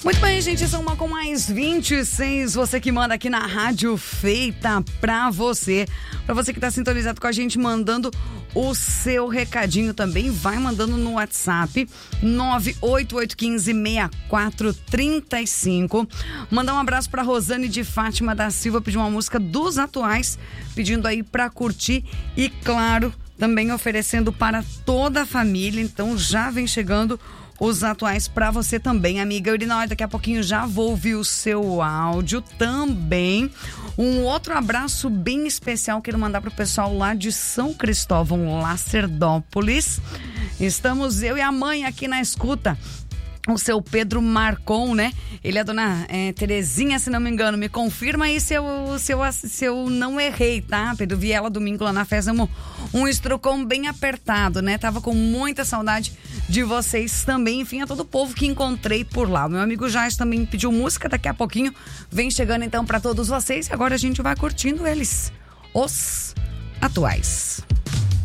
Muito bem, gente, são uma com mais 26, você que manda aqui na Rádio Feita pra você. Pra você que tá sintonizado com a gente, mandando o seu recadinho também, vai mandando no WhatsApp 988156435. Mandar um abraço pra Rosane de Fátima da Silva, pediu uma música dos Atuais, pedindo aí pra curtir e, claro, também oferecendo para toda a família. Então já vem chegando os Atuais para você também, amiga. Eurinóia, daqui a pouquinho já vou ouvir o seu áudio também. Um outro abraço bem especial quero mandar pro pessoal lá de São Cristóvão, Lacerdópolis. Estamos eu e a mãe aqui na escuta. O seu Pedro Marcon, né? Ele é a dona Terezinha, se não me engano. Me confirma aí se eu não errei, tá, Pedro? Vi ela domingo lá na festa, um estrucão bem apertado, né? Tava com muita saudade de vocês também. Enfim, a todo o povo que encontrei por lá. O meu amigo Jais também pediu música, daqui a pouquinho vem chegando então pra todos vocês. E agora a gente vai curtindo eles, os Atuais.